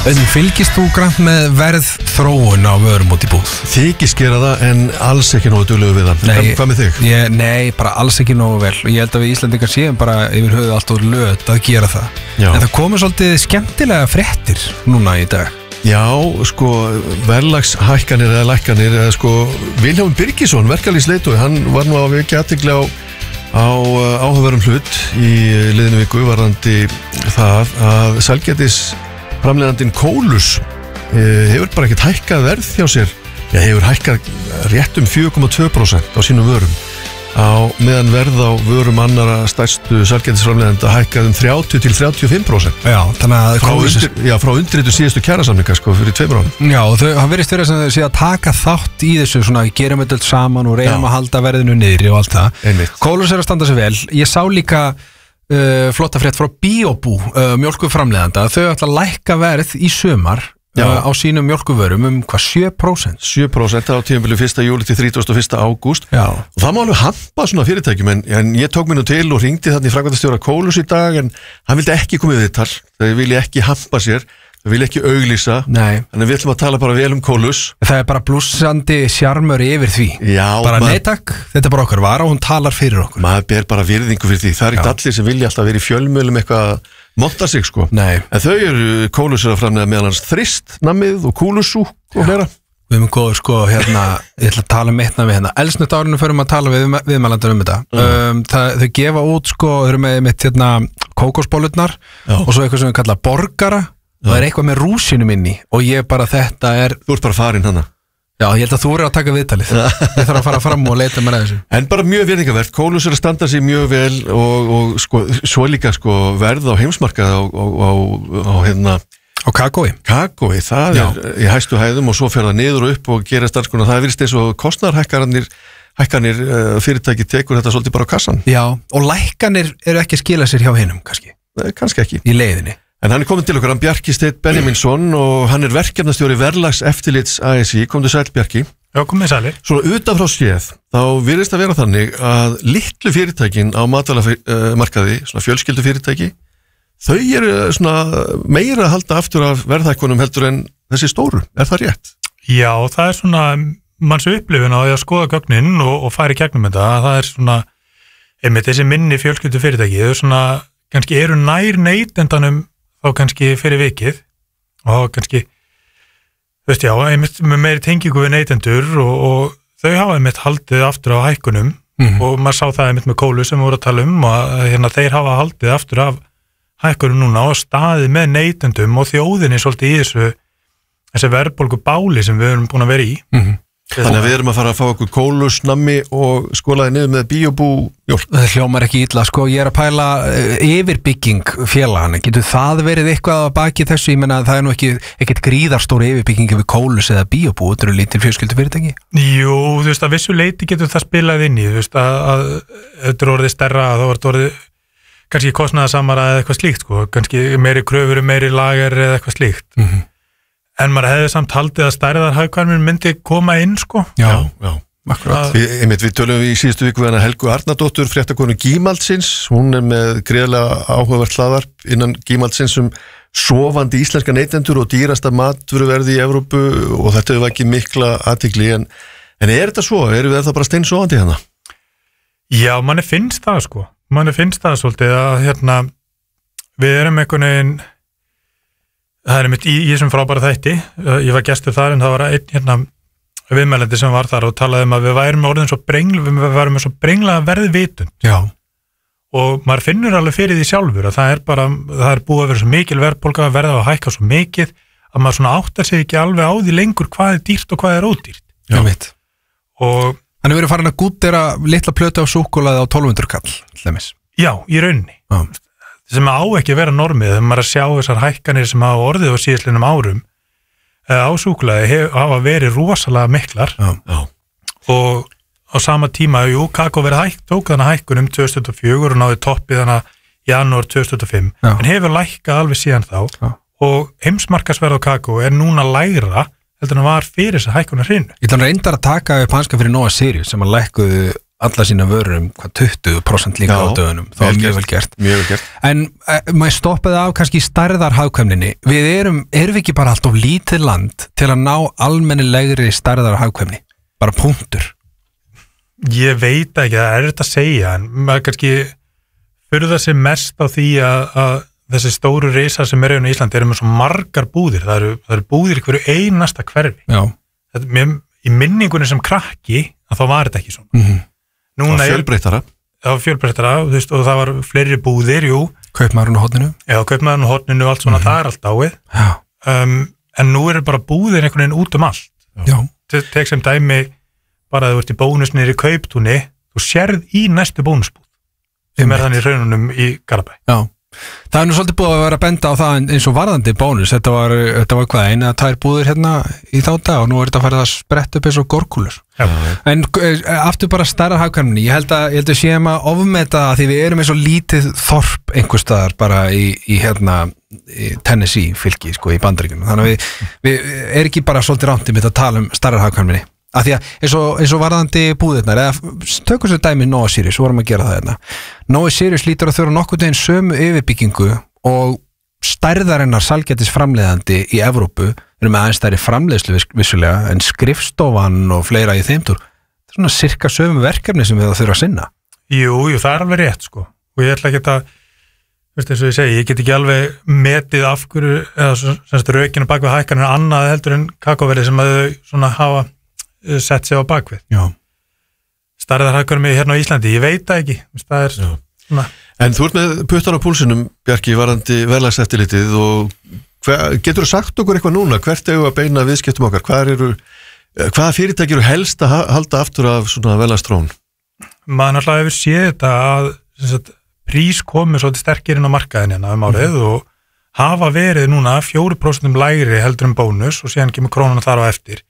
En fylgist þú grannt með verð þróun á vörum út í búð? Þykist gera það en alls ekki nógu duglegu við það. Hvað með þig? Nei, bara alls ekki nógu vel. Og ég held að við Íslendingar séum bara yfir höfuð allt og löt að gera það. Já. En það komur svolítið skemmtilega fréttir núna í dag. Já, sko, verðlagshækkanir eða lækkanir, eða sko, Vilhjálmur Birgisson, verkalýðsleiðtogi, hann var nú að vekja athygli á áhugaverðum hlut í liðinu viku varðandi það að sælgætis framleiðandinn Kólus hefur bara ekkert hækkað verð hjá sér. Hefur hækkað rétt 4,2% á sínum vörum á meðan verð á vörum annara stærstu sælgætisframleiðanda hækkað 30-35%. Já, þannig að frá undirritu síðustu kjarasamninga sko fyrir 2 árum. Já, það verðist verið sem þau sé að taka þátt í þessu svona, gerum þetta allt saman og reynum að halda verðinu niðri og allt það. Einmitt. Kólus að standa sig vel. Ég sá líka flotta frétt frá Biobú, mjólkurframleiðanda. Þau ætla að lækka verð í sumar á sínum mjólkurvörum 7%. 7% á tímabili 1. júli til 31. ágúst. Já. Og það má alveg hampa svona fyrirtækjum en ég tók mér nú til og hringdi þannig framkvæmdastjóra Kólus í dag en hann vildi ekki koma við þar. Þau vilja ekki hampa sér. Þau vilja ekki auglýsa. Nei. Þannig við ætlum að tala bara vel Kólus. Það bara blússandi sjarmur yfir því. Já. Bara nei takk, þetta bara okkar vara og hún talar fyrir okkur. Maður ber bara virðingu fyrir því. Það er ekkert allir sem vilja alltaf vera í fjölmiðlum eitthvað að monta sig sko. Nei. En þau eru Kólus að framleiða meðal hans Þrist, nammið og Kúlusú og fleira. Við erum góður sko, ég ætla að tala með hérna. Elsnött árinu förum að tala viðmælandur þetta. Þau gefa út sko, þau eru með kókosbollurnar og svo eitthvað sem við kalla borgara. Það er eitthvað með rúsinum inni og ég bara þetta er... Þú ert bara farin hana. Já, ég held að þú eru að taka viðtalið. Ég þarf að fara fram og leita mér að þessu. En bara mjög virðingavert. Kólus er að standa sig mjög vel og sko, svo líka sko, verð á heimsmarkað á kakói. Kakói, það er í hæstu hæðum og svo fer það niður og upp og gerast alls konar. Það virðist eins og kostnaðarhækkanir fyrirtæki tekur þetta svolítið bara á kassan. Já, og lækkanir eru ekki að skila sér hjá hinum, kannski. Nei, kannski ekki. Í leiðinni. En hann er komin til okkur, hann Bjarki Steinn Benjaminsson og hann er verkefnastjóri verðlagseftirlits ASÍ. Komdu sæll Bjarki. Já, komið sælir. Svona utan frá séð, þá virðist að vera þannig að litlu fyrirtækin á matvælamarkaði, svona fjölskyldu fyrirtæki, þau eru svona meira að halda aftur af verðhækkunum heldur en þessi stóru. Er það rétt? Já, það er svona manns upplifun á því að skoða gögnin og fara í gegnum þetta. Það er svona, einmitt þessi minni fjölskyldu fyrirtæki, þau svona kannski eru nær neytendanum þá kannski fyrir vikið og kannski, þú veist já, einmitt með meiri tengingu við neytendur og þau hafa einmitt haldið aftur á hækkunum og maður sá það einmitt með Kólus sem við vorum að tala og þeir hafa haldið aftur af hækkunum núna og staðið með neytendum og þjóðinni svolítið í þessi verðbólgu báli sem við erum búin að vera í. Þannig að við erum að fara að fá okkur Kólus, nammi og skolaði niður með Biobú mjólk. Það hljómar ekki illa, sko, ég er að pæla yfirbygging félagana, getur það verið eitthvað að baki þessu, ég menna að það er nú ekkert gríðarstóri yfirbyggingi við Kólus eða Biobú, þetta eru lítil fjölskyldu fyrirtæki? Jú, þú veist að vissu leiti getur það spilað inn í, þú veist að þetta er orðið stærra, þá er þetta orðið kannski kostnaðarsamara eða eitthvað slíkt, sko, kannski meiri kröfur, meiri lager eða eitthvað slíkt. En maður hefði samt haldið að stærðarhagkvæmur myndi koma inn, sko. Já, akkurat. Við tölum í síðustu viku við Helgu Arnardóttur, fréttakonu Gímaldsins. Hún er með gríðarlega áhugavert hlaðvarp innan Gímaldsins sofandi íslenska neytendur og dýrasta matvöruverði í Evrópu og þetta hefur ekki mikla athygli. En er þetta svo? Erum við það bara steinsofandi hérna? Já, manni finnst það, sko. Manni finnst það svolítið að við erum einhvern veginn. Það er mitt í þessum frábæra þætti, ég var gestur þar en það var einn viðmælandi sem var þar og talaði að við værum orðin svo brenglaða verðvitund. Já. Og maður finnur alveg fyrir því sjálfur að það er búið að vera svo mikil verðbólga að verða að hækka svo mikið að maður svona áttar sig ekki alveg á því lengur hvað er dýrt og hvað er ódýrt. Já, mitt. Og þannig verið farin að gútera litla plötu á súkkulaði á 1200 kall, hlæmis. Já, í rauninni. Já. Sem á ekki að vera normið, þegar maður að sjá þessar hækkanir sem hafa orðið á síðastlinnum árum á súkkulaði hafa verið rosalega miklar. Já. Og á sama tíma, kakó verið tók þannig hækkun 2004 og náði toppið þannig janúar 2005, en hefur lækkað alveg síðan þá og heimsmarkaðsverð á kakó er núna lægra heldur en það var fyrir þess að hækkunar hrinu. Ég ætla reyndar að taka upp hanska fyrir Nóa Sirius sem að lækkuðu alla sína vörum 20% líka á dögunum, það var mjög vel gert. En maður stoppaði af kannski stærðar hagkvæmninni, við erum við ekki bara alltof lítið land til að ná almennilegri stærðar hagkvæmni, bara punktur? Ég veit ekki, það er þetta að segja, en maður kannski fyrir það sem mest á því að þessi stóru risar sem eru í Íslandi eru með svo margar búðir, það eru búðir í hverju einasta hverfi. Já. Í minningunni sem krakki, að þá var þetta ekki svona. Það var fjölbreyttara, þú veist, og það var fleiri búðir, jú. Kaupmaðurinn á horninu. Já, kaupmaðurinn á horninu og allt svona, það er allt dáið. En nú eru bara búðir einhvern veginn út allt. Já. Tek sem dæmi, bara að þú ert í bónusnir í Kauptúni, þú sérð í næstu bónusbúð, sem þannig í raununum í Garabæ. Já. Það er nú svolítið búið að vera að benda á það eins og varðandi bónus, þetta var hvað, 1 eða 2 búðir hérna í þá dag og nú er þetta að fara að spretta upp eins og gorkúlur. En aftur bara stærra hagkvæmni, ég held að séum að ofmeta það því við erum eins og lítið þorp einhvers staðar bara í hérna í Tennessee fylki, sko, í Bandaríkjunum, þannig að við ekki bara svolítið rámt í mitt að tala stærra hagkvæmni. Af því að eins og varðandi búðirnar eða tökum svo dæmi Nóa Sirius, vorum að gera það hérna. Nóa Sirius lítur að þurfa nokkuð veginn sömu yfirbyggingu og stærðarinnar salgætis framleiðandi í Evrópu með aðeins stærri framleiðslu vissulega en skrifstofan og fleira í þeimtúr. Það er svona cirka sömu verkefni sem við það þurfa að sinna. Jú, það er alveg rétt, sko. Og ég ætla ekki að, veist eins og ég segi, ég get ekki alveg metið af hverju, eða semst rökinu bak við hækkanir annað heldur en kakóverið sem að þau svona hafa sett sig á bakvið. Já. Stærðarhagkvæmni hérna á Íslandi, ég veit það ekki. Það er svona. En þú ert með puttan á púlsinum, Bjarki, varandi verðlagseftirlitið og getur þú sagt okkur eitthvað núna? Hvert eigum að beina viðskiptum okkar? Hvaða fyrirtæki eru helst að halda aftur af svona verðlagstróun? Maður náttúrulega hefur séð þetta að prís komið svolítið sterkir inn á markaðin hérna árið og hafa verið núna 4% lægri heldur en bónus og síðan kemur krónan þar á eftir.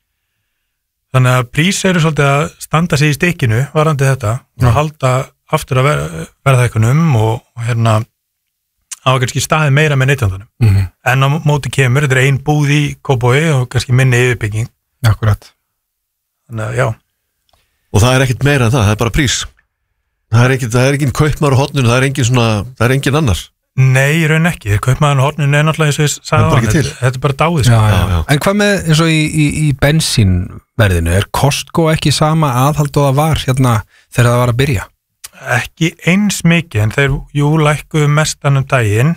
Þannig að prís eru svolítið að standa sig í stikkinu varandi þetta og halda aftur að verðhækkunum og hérna hafa kannski staðið meira með neytendunum. En á móti kemur, þetta er ein búð í Kópavogi og kannski minni yfirbygging. Akkurat. Þannig að já. Og það er ekkert meira en það er bara prís. Það er engin kaupmaður á horninu, það er engin annar. Nei, í raun ekki. Kaupmaðurinn á horninu er náttúrulega eins og ég sagði á hann. Þetta er bara dáið. Já. En hvað með eins og í bensínverðinu, er Costco ekki sama aðhald og það var hérna þegar það var að byrja? Ekki eins mikið, en þeir lækkuðu mestan daginn,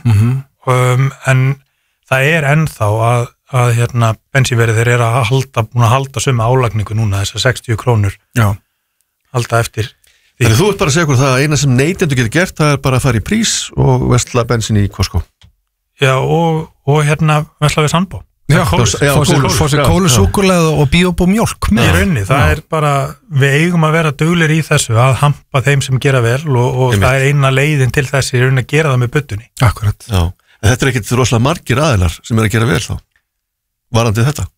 en það er ennþá að hérna bensínverðið þeir eru búin að halda sömu álagningu núna, þessar 60 krónur. Já. Halda eftir. Þannig þú ert bara að segja okkur það að eina sem neytendur getur gert, það er bara að fara í prís og versla bensin í Costco. Já, og hérna versla við Sandbó. Já, fá sér kólusúkulega og bíóbú mjólk. Í rauninni, það er bara, við eigum að vera duglir í þessu að hampa þeim sem gera vel og það er eina leiðin til þessi í rauninni að gera það með budunni. Akkurat. Já, en þetta er ekkit rosalega margir aðilar sem er að gera vel þá, varandi þetta.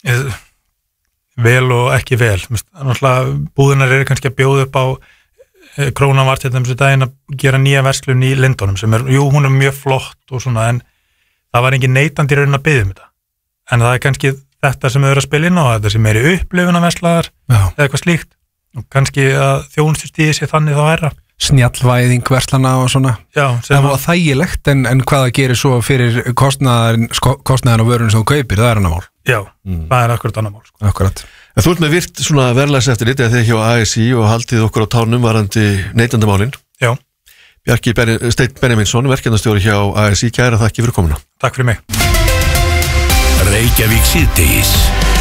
Vel og ekki vel. Náttúrulega búðunar eru kannski að bjóða upp á Krónan var til þessu daginn að gera nýja verslun í Lindunum sem hún er mjög flott og svona en það var engin neytandi raunin að biðja þetta. En það er kannski þetta sem þau eru að spila inn á, þetta sem er í upplifun af verslaðar eða eitthvað slíkt og kannski að þjónustustíði sé þannig þá herra. Snjallvæðing verslana og svona. Já. Það var þægilegt en hvað það gerir svo fyrir kostnaðan og vörun sem þú kaupir, það er annar mál. Já, það er akkurat annar mál. Sko. Akkurat. En þú ert með virt svona verðlagseftirlit eða þegar hjá ASI og haldið okkur á tánum varandi neytendamálin. Já. Bjarki Steinn Benjamínsson, verkefnastjóri hjá ASI, kæra þakki fyrir komuna. Takk fyrir mig. Reykjavík síðdegis.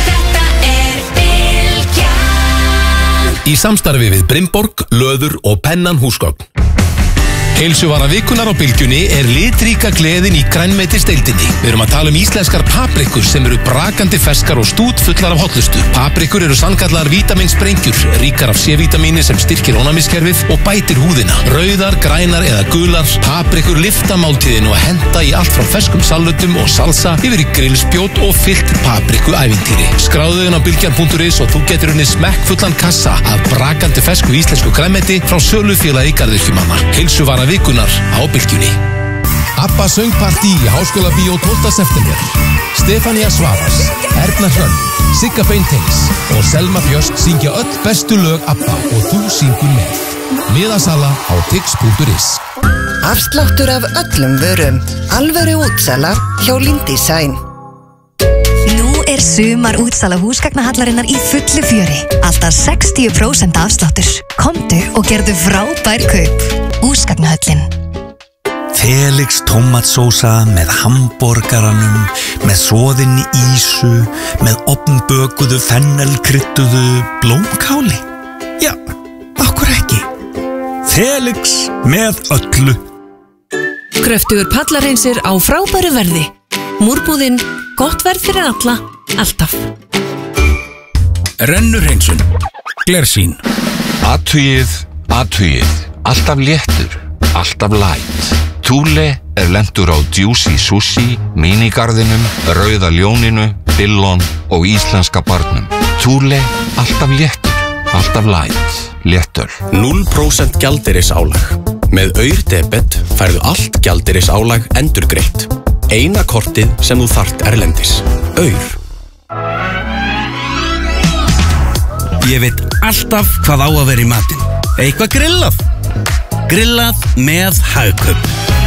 Í samstarfi við Brimborg, Löður og Pennan húsgögn. Heilsuvara vikunar á bylgjunni er litríka gleðin í grænmetisdeildinni. Við erum að tala íslenskar paprikur sem eru brakandi ferskar og stútfullar af hollustu. Paprikur eru sannkallaðar vítaminsprengjur, ríkar af C-vítamíni sem styrkir ónæmiskerfið og bætir húðina. Rauðar, grænar eða gular, paprikur lyfta máltíðinu og henta í allt frá ferskum salutum og salsa yfir í grillspjót og fyllt paprikuævintýri. Skráðu inn á bylgjan.is og þú getur unnið smekkfullan kassa af brakandi fersku íslensku grænmeti frá sölufélagi garðyrkjumanna. Heilsuvara vikunar á bylgjunni. Abba söngpartí í Háskólabíó 12. september. Stefania Svavars, Erna Hrönn, Sigga Beinteins og Selma Björst syngja öll bestu lög ABBA og þú syngur með. Miðasala á tix.is. Afsláttur af öllum vörum. Alvöru útsala hjá Lindesign. Nú sumar útsala húsgagnahallarinnar í fullu fjöri. Alltaf 60% afsláttur. Komdu og gerðu frábær kaup. Húsgagnahöllin. Felix tómatsósa með hamborgaranum, með soðinni ísu, með ofnbökuðu fennelkrydduðu blómkáli. Já, okkur ekki. Felix með öllu. Kröftugur pallarhreinsir á frábæru verði. Múrbúðinn, gott verð fyrir alla, alltaf. Rennurhreinsun, Glersín. Athugið, alltaf léttur, alltaf light. Thule lentur á Juicy Sushi, Minigarðinum, Rauða ljóninu, Billon og íslenska barnum. Thule, alltaf léttur, alltaf light, léttöl. 0% gjaldeyrisálag. Með Aur-debet færðu allt gjaldeyrisálag endurgreitt. Eina kortið sem þú þarft erlendis. Aur. Ég veit alltaf hvað á að vera í matinn. Eitthvað grillað. Grillað með Hagkaup.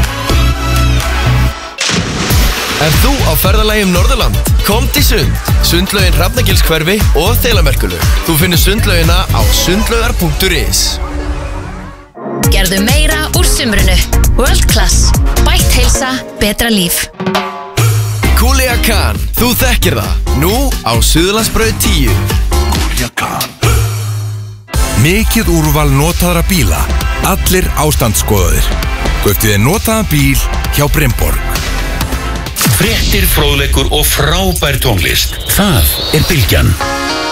Þú á ferðalagi Norðurland? Komdu í sund. Sundlaugin Hrafnagilshverfi og Þelamerkulu. Þú finnur sundlaugina á sundlaugar.is. Gerðu meira úr sumrunu. World Class. Bætt heilsa, betra líf. Culiacán, þú þekkir það. Nú á Suðurlandsbraut 10. Culiacán. Mikið úrval notaðra bíla. Allir ástandsskoðaðir. Kauptu þér notaðan bíl hjá Brimborg. Fréttir, fróðleikur og frábær tónlist. Það Bylgjan.